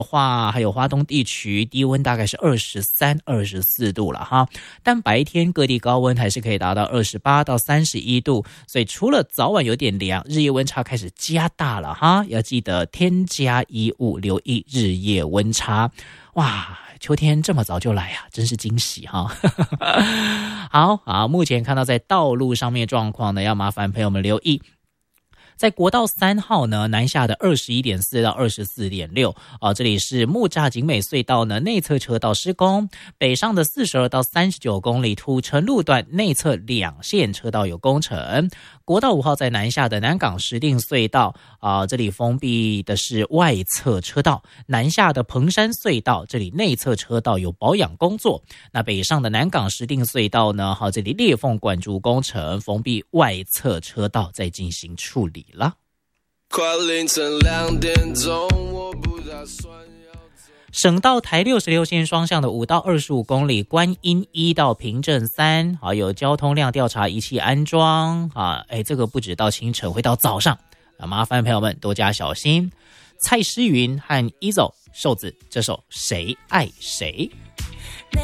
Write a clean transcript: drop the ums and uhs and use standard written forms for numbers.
话还有花东地区低温大概是23、24度了哈，但白天各地高温还是可以达到28到31度，所以除了早晚有点凉，日夜温差开始加大了哈，要记得添加衣物，留意日夜温差。哇，秋天这么早就来啊，真是惊喜哈！好，目前看到在道路上面状况呢，要麻烦朋友们留意。在国道3号呢，南下的21.4到24.6这里是木栅景美隧道呢内侧车道施工，北上的42到39公里土城路段内侧2线车道有工程。国道5号在南下的南港石碇隧道这里封闭的是外侧车道，南下的彭山隧道这里内侧车道有保养工作。那北上的南港石碇隧道呢，这里裂缝管筑工程，封闭外侧车道在进行处理了。 快凌晨2点钟，我不打算要走。 省道台66线双向的5到25公里，观音1到平镇3有交通量调查仪器安装这个不止到清晨，会到早上麻烦朋友们多加小心。蔡诗芸和 Izzo 瘦子这首谁爱谁。